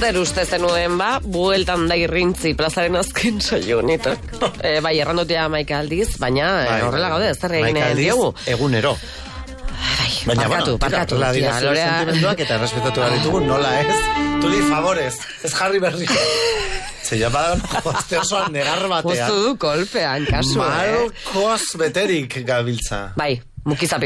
Zer uste zenuen, bueltan da irrintzi plazaren azken saio honetan. Bai, errandotea Maika aldiz, baina horrela gaude, zer egin diogu. Egunero. Baina, parkatu. Sentimenduak eta respetatu behar ditugu, nola ez? Tuli, favorez, ez jarri berri. Zeia badan, joazte osoan negar batean. Poztu du kolpean, kasu, Malkoz beterik gabiltza. Bai, mukizapi